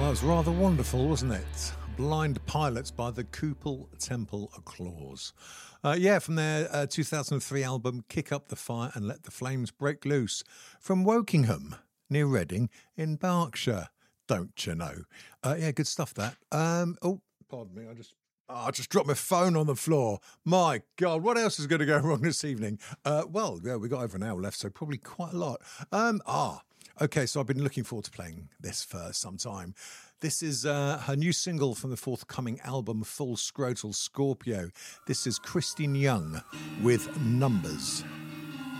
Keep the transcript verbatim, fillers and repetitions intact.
Well, it was rather wonderful, wasn't it? Blind Pilots by the Coupal Temple Clause. Uh, yeah, from their uh, two thousand three album Kick Up the Fire and Let the Flames Break Loose from Wokingham, near Reading in Berkshire. Don't you know? Uh, yeah, good stuff that. Um, oh, pardon me, I just... Oh, I just dropped my phone on the floor. My God, what else is going to go wrong this evening? Uh, well, yeah, we've got over an hour left, so probably quite a lot. Um, ah, okay, so I've been looking forward to playing this for some time. This is uh, her new single from the forthcoming album, Full Scrotal Scorpio. This is Christine Young with Numbers.